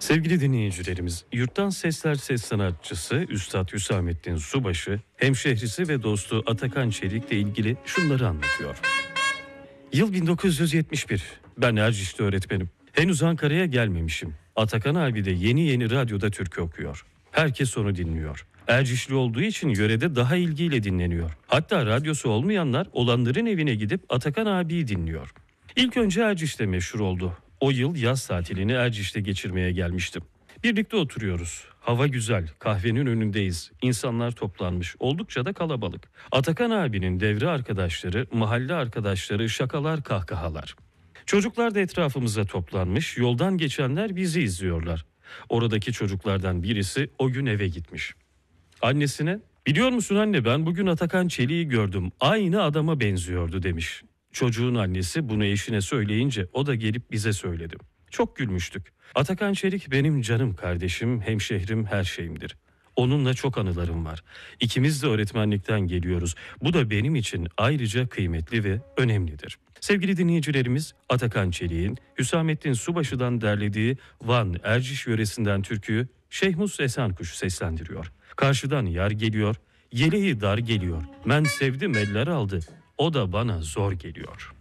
Sevgili dinleyicilerimiz, Yurttan Sesler ses sanatçısı Üstad Hüsamettin Subaşı, hemşehrisi ve dostu Atakan Çelik'le ilgili şunları anlatıyor. Yıl 1971. Ben Erciş'te öğretmenim. Henüz Ankara'ya gelmemişim. Atakan abi de yeni radyoda türkü okuyor. Herkes onu dinliyor. Ercişli olduğu için yörede daha ilgiyle dinleniyor. Hatta radyosu olmayanlar olanların evine gidip Atakan abiyi dinliyor. İlk önce Erciş'te meşhur oldu. O yıl yaz tatilini Erciş'te geçirmeye gelmiştim. Birlikte oturuyoruz. Hava güzel, kahvenin önündeyiz. İnsanlar toplanmış, oldukça da kalabalık. Atakan abinin devre arkadaşları, mahalle arkadaşları, şakalar, kahkahalar. Çocuklar da etrafımıza toplanmış, yoldan geçenler bizi izliyorlar. Oradaki çocuklardan birisi o gün eve gitmiş. Annesine, "Biliyor musun anne, ben bugün Atakan Çelik'i gördüm. Aynı adama benziyordu," demiş. Çocuğun annesi bunu eşine söyleyince o da gelip bize söyledi. Çok gülmüştük. Atakan Çelik benim canım kardeşim, hemşehrim, her şeyimdir. Onunla çok anılarım var. İkimiz de öğretmenlikten geliyoruz. Bu da benim için ayrıca kıymetli ve önemlidir. Sevgili dinleyicilerimiz, Atakan Çelik'in Hüsamettin Subaşı'dan derlediği Van Erciş yöresinden türküyü Şehmus Esenkuş seslendiriyor. Karşıdan yar geliyor, yeleği dar geliyor. Men sevdim eller aldı, o da bana zor geliyor.